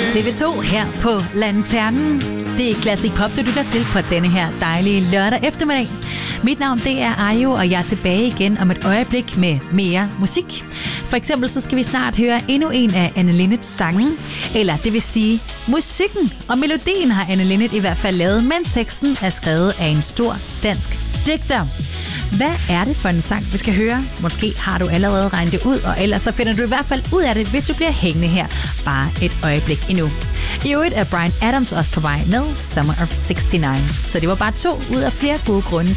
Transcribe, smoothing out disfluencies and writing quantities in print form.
TV2 her på Lanternen. Det er Classic Pop, du lytter til på denne her dejlige lørdag eftermiddag. Mit navn det er Ayo, og jeg er tilbage igen om et øjeblik med mere musik. For eksempel så skal vi snart høre endnu en af Anne Linnets sange. Eller det vil sige musikken. Og melodien har Anne Linnet i hvert fald lavet, men teksten er skrevet af en stor dansk digter. Hvad er det for en sang, vi skal høre? Måske har du allerede regnet det ud, og ellers så finder du i hvert fald ud af det, hvis du bliver hængende her bare et øjeblik endnu. I øvrigt er Bryan Adams også på vej med Summer of '69. Så det var bare 2 ud af flere gode grunde